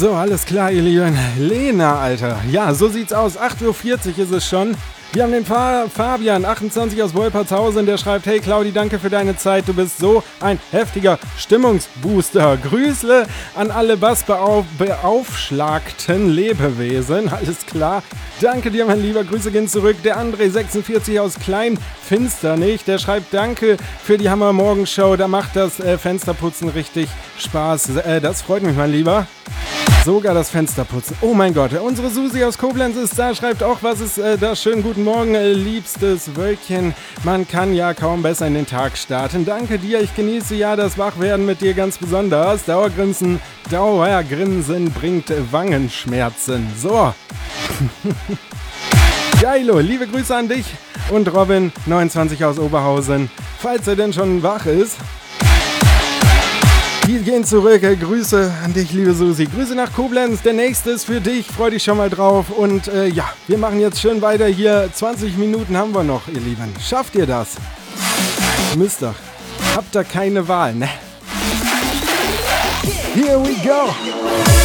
So, alles klar, ihr Lieben. Lena, Alter. Ja, so sieht's aus. 8:40 Uhr ist es schon. Wir haben den Fabian, 28 aus Wolpertshausen, der schreibt: Hey Claudi, danke für deine Zeit. Du bist so ein heftiger Stimmungsbooster. Grüße an alle bassbeaufschlagten Lebewesen. Alles klar. Danke dir, mein Lieber. Grüße gehen zurück. Der André, 46 aus Kleinfinsternich, der schreibt: Danke für die Hammer-Morgenshow. Da macht das Fensterputzen richtig Spaß. Das freut mich, mein Lieber. Sogar das Fensterputzen. Oh mein Gott, unsere Susi aus Koblenz ist da, schreibt auch: Was ist das? Schönen guten Morgen, liebstes Wölkchen. Man kann ja kaum besser in den Tag starten. Danke dir, ich genieße ja das Wachwerden mit dir ganz besonders. Dauergrinsen bringt Wangenschmerzen. So. Geilo, liebe Grüße an dich und Robin, 29 aus Oberhausen. Falls er denn schon wach ist. Wir gehen zurück. Grüße an dich, liebe Susi. Grüße nach Koblenz. Der nächste ist für dich. Freu dich schon mal drauf. Und ja, wir machen jetzt schön weiter hier. 20 Minuten haben wir noch, ihr Lieben. Schafft ihr das? Müsst ihr. Habt ihr keine Wahl, ne? Here we go.